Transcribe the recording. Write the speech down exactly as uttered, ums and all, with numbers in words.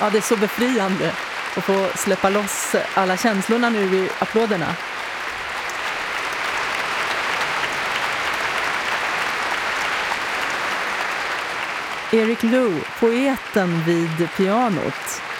Ja, det är så befriande att få släppa loss alla känslorna nu i applåderna. Eric Lowe, poeten vid pianot.